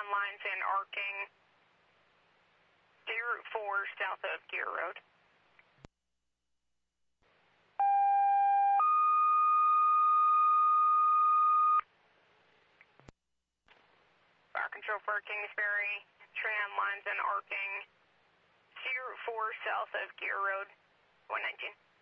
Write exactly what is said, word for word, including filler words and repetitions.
tram lines and arcing. Stay Route four south of Gear Road. Fire control for Kingsbury, tram lines and arcing. Stay Route four south of Gear Road, one nineteen.